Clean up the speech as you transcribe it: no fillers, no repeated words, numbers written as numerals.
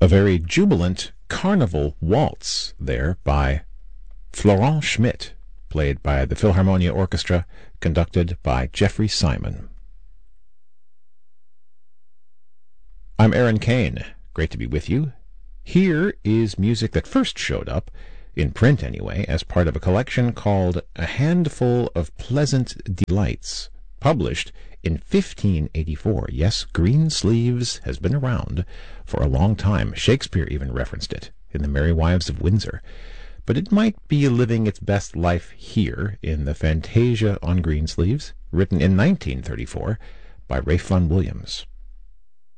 A very jubilant carnival waltz there by Florent Schmidt, played by the Philharmonia Orchestra, conducted by Jeffrey Simon. I'm Aaron Kane. Great to be with you. Here is music that first showed up, in print anyway, as part of a collection called A Handful of Pleasant Delights, published in 1584. Yes, Greensleeves has been around for a long time. Shakespeare even referenced it in The Merry Wives of Windsor. But it might be living its best life here in the Fantasia on Greensleeves, written in 1934 by Ralph Vaughan Williams.